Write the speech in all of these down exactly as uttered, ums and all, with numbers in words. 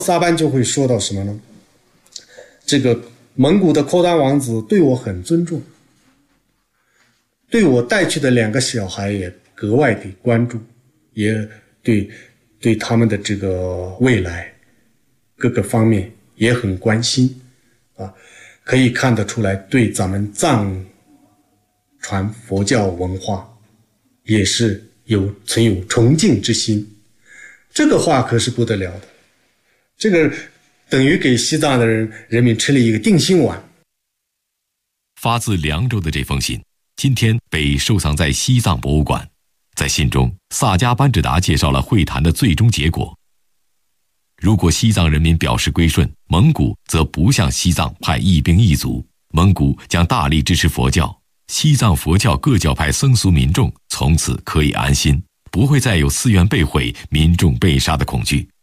萨班就会说到什么呢？这个蒙古的阔端王子对我很尊重，对我带去的两个小孩也格外的关注，也对对他们的这个未来各个方面也很关心啊，可以看得出来对咱们藏传佛教文化也是有存有崇敬之心。这个话可是不得了的，这个等于给西藏的人人民吃了一个定心丸。 发自凉州的这封信今天被收藏在西藏博物馆。在信中，萨迦班智达介绍了会谈的最终结果。如果西藏人民表示归顺，蒙古则不向西藏派一兵一卒，蒙古将大力支持佛教，西藏佛教各教派僧俗民众从此可以安心，不会再有寺院被毁、民众被杀的恐惧。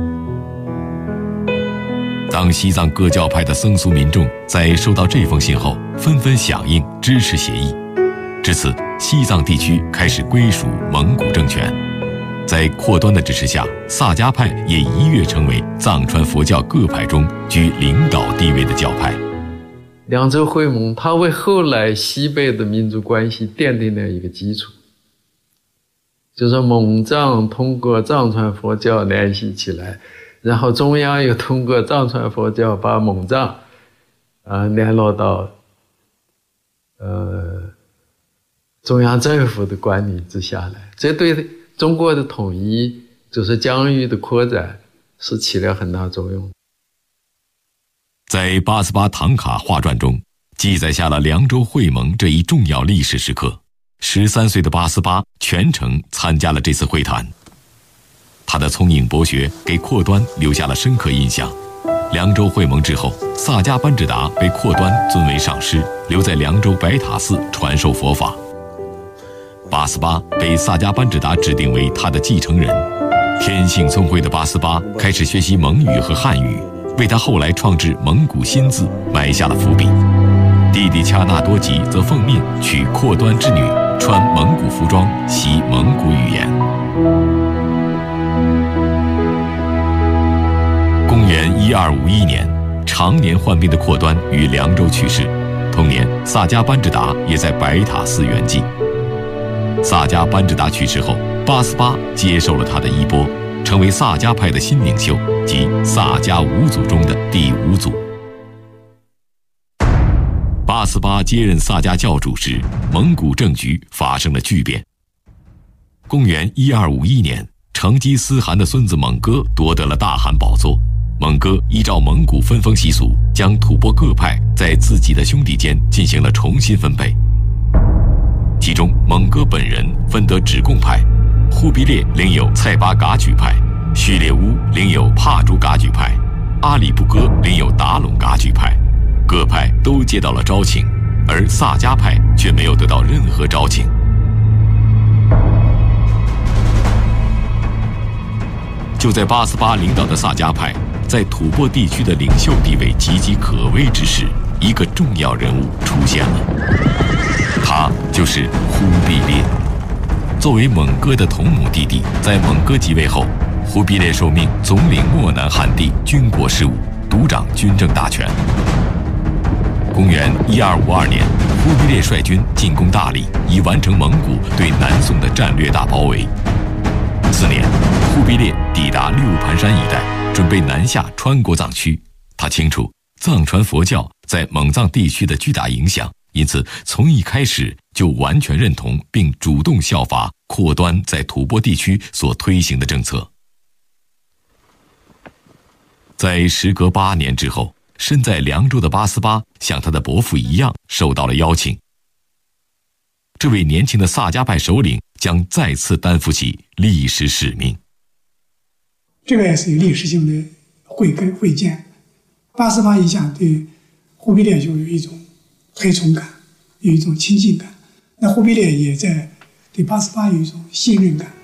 当西藏各教派的僧俗民众在收到这封信后，纷纷响应支持协议。至此，西藏地区开始归属蒙古政权。在阔端的支持下，萨迦派也一跃成为藏传佛教各派中居领导地位的教派。 凉州会盟，它为后来西北的民族关系奠定了一个基础，就是蒙藏通过藏传佛教联系起来，然后中央又通过藏传佛教把蒙藏啊、呃、联络到呃中央政府的管理之下来，这对中国的统一，就是疆域的扩展，是起了很大作用。 在八思巴唐卡画传中，记载下了凉州会盟这一重要历史时刻。十三岁的八思巴全程参加了这次会谈，他的聪颖博学给阔端留下了深刻印象。凉州会盟之后，萨迦班智达被阔端尊为上师，留在凉州白塔寺传授佛法。八思巴被萨迦班智达指定为他的继承人。天性聪慧的八思巴开始学习蒙语和汉语，为他后来创制蒙古新字埋下了伏笔。弟弟恰那多吉则奉命娶阔端之女，穿蒙古服装，习蒙古语言。公元一二五一年，常年患病的阔端于凉州去世。同年，萨迦班智达也在白塔寺圆寂。萨迦班智达去世后，八思巴接受了他的衣钵，成为萨迦派的新领袖，即萨迦五祖中的第五祖。八思巴接任萨迦教主时，蒙古政局发生了巨变。公元一二五一年，成吉思汗的孙子蒙哥夺得了大汗宝座。蒙哥依照蒙古分封习俗，将吐蕃各派在自己的兄弟间进行了重新分配。其中，蒙哥本人分得止贡派，忽必烈领有蔡巴噶举派，序列乌领有帕竹噶举派，阿里不哥领有达陇噶举派。各派都接到了招请，而萨迦派却没有得到任何招请。就在八思巴领导的萨迦派在吐蕃地区的领袖地位岌岌可危之时，一个重要人物出现了，他就是忽必烈。作为蒙哥的同母弟弟，在蒙哥即位后，忽必烈受命总领漠南汗地军国事务，独掌军政大权。公元一二五二年，忽必烈率军进攻大理，以完成蒙古对南宋的战略大包围。次年，忽必烈抵达六盘山一带，准备南下川国藏区。他清楚藏传佛教在蒙藏地区的巨大影响，因此从一开始就完全认同并主动效法阔端在吐蕃地区所推行的政策。在时隔八年之后，身在凉州的八思巴像他的伯父一样受到了邀请。这位年轻的萨迦派首领将再次担负起历史使命。 这个也是有历史性的会跟会见。八思巴一向对忽必烈就有一种推崇感，有一种亲近感。那忽必烈也在对八思巴有一种信任感。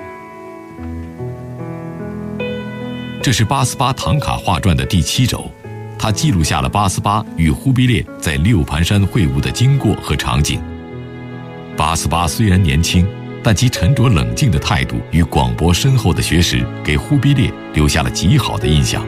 这是八思巴唐卡画传的第七轴，它记录下了八思巴与忽必烈在六盘山会晤的经过和场景。八思巴虽然年轻， 但其沉着冷静的态度与广博深厚的学识，给忽必烈留下了极好的印象。